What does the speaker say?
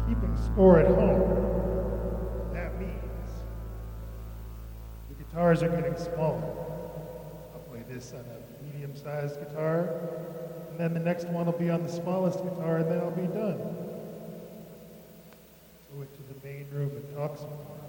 keeping score at home, that means the guitars are getting smaller. I'll play this on a medium-sized guitar, and then the next one will be on the smallest guitar, and then I'll be done. Go into the main room and talk some more.